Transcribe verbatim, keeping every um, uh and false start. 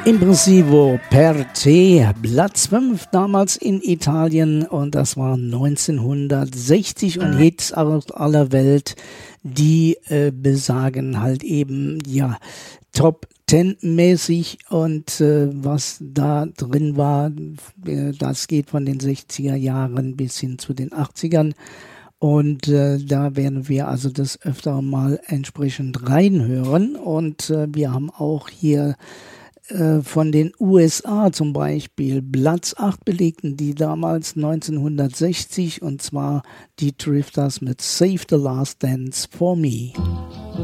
Impressivo per te, Platz fünf damals in Italien und das war neunzehnhundertsechzig und Hits aus aller Welt, die äh, besagen halt eben, ja, Top Ten mäßig und äh, was da drin war, äh, das geht von den sechziger Jahren bis hin zu den achtzigern. Und äh, da werden wir also das öfter mal entsprechend reinhören und äh, wir haben auch hier von den U S A zum Beispiel Platz acht belegten die damals neunzehnhundertsechzig und zwar die Drifters mit Save the Last Dance for Me.